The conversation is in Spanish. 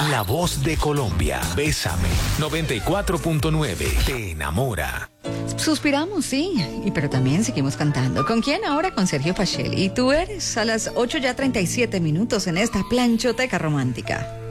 La voz de Colombia. Bésame. 94.9. Te enamora. Suspiramos, sí, pero también seguimos cantando. ¿Con quién ahora? Con Sergio Pacheli. Y tú eres a las 8:37 en esta planchoteca romántica.